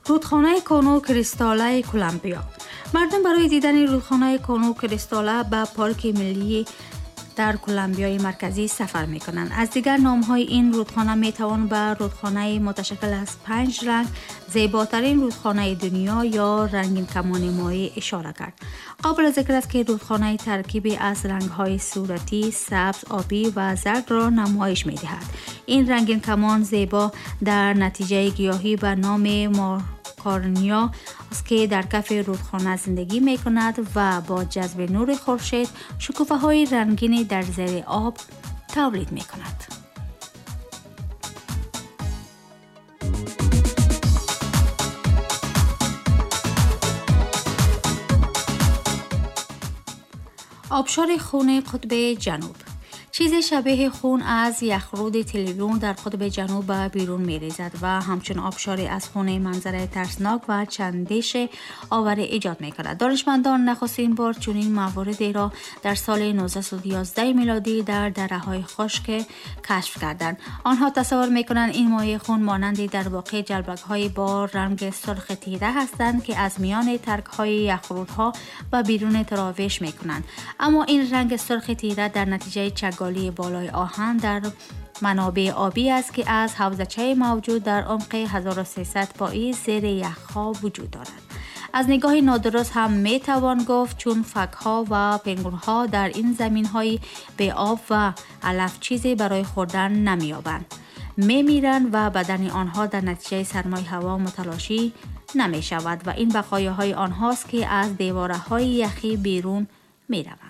رودخانه کانو کریستاله کلمبیا. مردم برای دیدن رودخانه کانو کریستاله به پارک ملی در کلمبیای مرکزی سفر می کنند. از دیگر نام های این رودخانه می توان به رودخانه متشکل از 5 رنگ، زیباترین رودخانه دنیا یا رنگین کمان مایع اشاره کرد. قابل ذکر است که رودخانه ترکیبی از رنگ های صورتی، سبز، آبی و زرد را نمایش می دهد. این رنگین کمان زیبا در نتیجه گیاهی به نام مارکارنیا است که در کف رودخانه زندگی می کند و با جذب نور خورشید شکوفه های رنگینی در زیر آب تولید می کند. آبشار خون قطب جنوب. چیزی شبیه خون از یخرود تریلیون در قطب جنوب به بیرون می ریزد و همچون آبشاری از خون منظره ترسناک و چندش آور ایجاد می کند. دانشمندان نخستین بار چنین مواردی را در سال 1911 میلادی در دره‌های خشک کشف کردند. آنها تصور می کنند این مایع خون مانند در واقع جلبک‌های با رنگ سرخ تیره هستند که از میان ترک‌های یخرودها به بیرون تراوش می کنند. اما این رنگ سرخ تیره در نتیجه چگالی بالای آهن در منابع آبی است که از حوضچه موجود در عمق 1300 پایی زیر یخ‌ها وجود دارد. از نگاه نادرست هم می توان گفت چون فگ‌ها و پنگوئن‌ها در این زمین‌های به آب و علف چیزی برای خوردن نمی‌یابند، می‌میرند و بدن آنها در نتیجه سرمای هوا متلاشی نمی‌شود و این بقایاهای آنهاست که از دیواره‌های یخی بیرون می‌روند.